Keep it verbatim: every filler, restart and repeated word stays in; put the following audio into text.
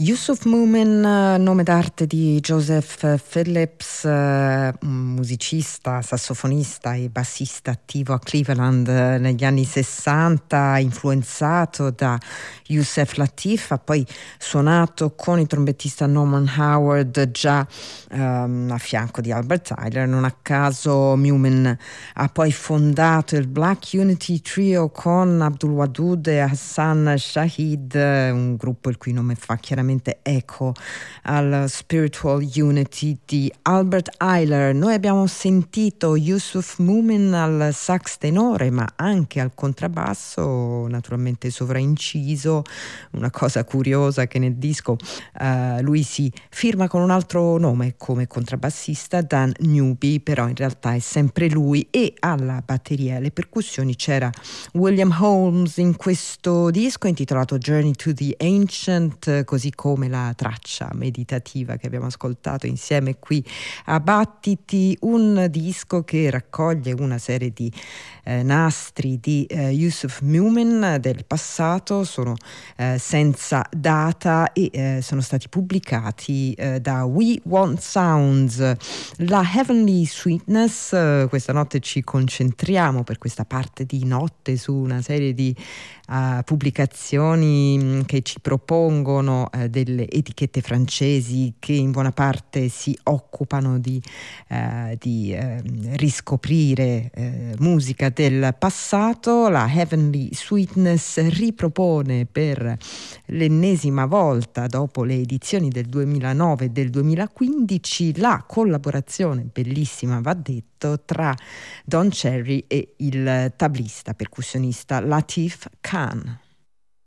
Yusuf Moomin, nome d'arte di Joseph Phillips, un musicista, sassofonista e bassista attivo a Cleveland negli anni sessanta, influenzato da Yusef Lateef, ha poi suonato con il trombettista Norman Howard già um, a fianco di Albert Ayler. Non a caso Moomin ha poi fondato il Black Unity Trio con Abdul Wadud e Hassan Shahid, un gruppo il cui nome fa chiaramente eco al Spiritual Unity di Albert Ayler. Noi abbiamo sentito Yusuf Moomin al sax tenore, ma anche al contrabbasso, naturalmente sovrainciso. Una cosa curiosa che nel disco uh, lui si firma con un altro nome come contrabbassista, Dan Newby, però in realtà è sempre lui, e alla batteria e alle percussioni c'era William Holmes in questo disco intitolato Journey to the Ancient, così come la traccia meditativa che abbiamo ascoltato insieme qui a Battiti, un disco che raccoglie una serie di eh, nastri di eh, Yusuf Moomin del passato, sono eh, senza data e eh, sono stati pubblicati eh, da We Want Sounds. La Heavenly Sweetness, eh, questa notte ci concentriamo per questa parte di notte su una serie di uh, pubblicazioni mh, che ci propongono uh, delle etichette francesi che in buona parte si occupano di, uh, di uh, riscoprire uh, musica del passato. La Heavenly Sweetness ripropone per l'ennesima volta, dopo le edizioni del duemilanove e del duemilaquindici, la collaborazione bellissima, va detto, tra Don Cherry e il tablista percussionista Lateef Khan.